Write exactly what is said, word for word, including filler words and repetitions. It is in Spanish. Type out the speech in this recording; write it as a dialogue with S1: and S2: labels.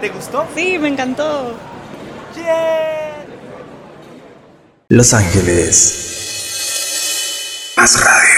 S1: ¿Te gustó?
S2: Sí, me encantó.
S1: ¡Yeah!
S3: Los Ángeles. Más radio.